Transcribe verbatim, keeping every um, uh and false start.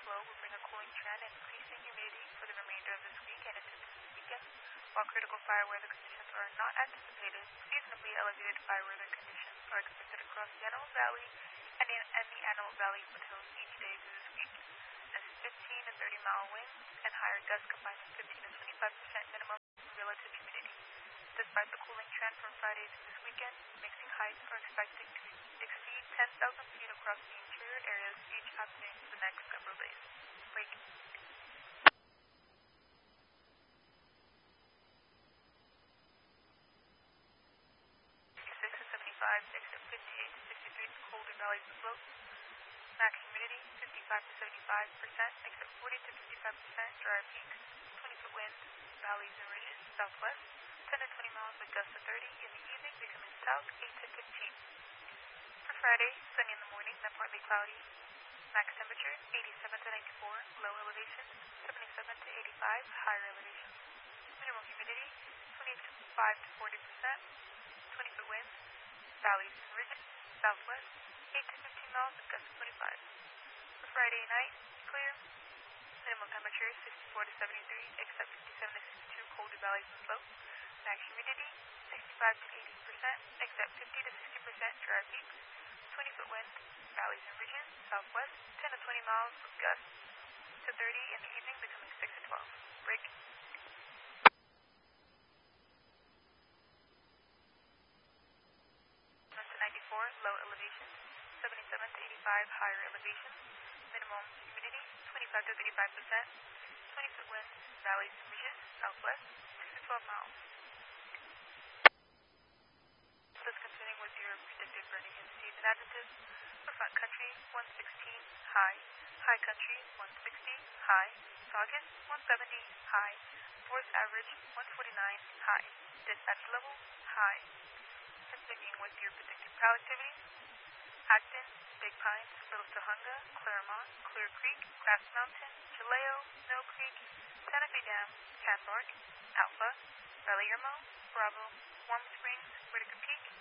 flow will bring a cooling trend and increasing humidity for the remainder of this week and into this weekend. While critical fire weather conditions are not anticipated, seasonably elevated fire weather conditions are expected across the Antelope Valley and, in, and the Antelope Valley foothills each day through this week. As fifteen and thirty mile winds and higher gusts combine to fifteen to twenty-five percent minimum relative humidity. Despite the cooling trend from Friday to this weekend, mixing heights are expected to exceed ten thousand feet across the interior areas each afternoon for the next several days. Breaking. sixty-six to seventy-five, except fifty-eight to sixty-three colder valleys and slopes. Max humidity fifty-five to seventy-five percent, except forty to fifty-five percent drier peaks. twenty foot winds, valleys and ridges, southwest. ten to twenty miles with gusts of thirty. In the evening, becoming south eight to fifteen. For Friday, sunny in the morning, then partly cloudy. Max temperature eighty-seven to ninety-four, low elevation seventy-seven to eighty-five, higher elevation. Minimal humidity twenty-five to forty percent. twenty foot winds, valleys and ridges, southwest eight to fifteen miles with gusts of twenty-five. For Friday night, clear. Minimum temperature sixty-four to seventy-three, except fifty-seven to sixty-two colder valleys and slopes. Max humidity sixty-five to eighty percent, except fifty to sixty percent drier peaks. twenty foot winds, valleys and ridges, southwest ten to twenty miles with gusts to thirty. In the evening, becoming six to twelve. Break. To ninety-four, low elevation seventy-seven to eighty-five, higher elevation. Minimum humidity twenty-five to thirty-five percent. twenty foot winds, valleys and ridges, southwest six to twelve miles. Let's continue with your predicted burning and season adjectives. For front country, one sixteen, high. High country, one sixty, high. Saugus, one seventy, high. Forest average, one forty-nine, high. Dispatch level, high. Continuing with your predicted productivity. Acton, Big Pines, Little Tujunga, Claremont, Clear Creek, Grass Mountain, Chileo, Mill Creek, Tennessee Dam, Canbark, Alpha, Valley Irmo, Bravo, Warm Springs, Whitaker Peak,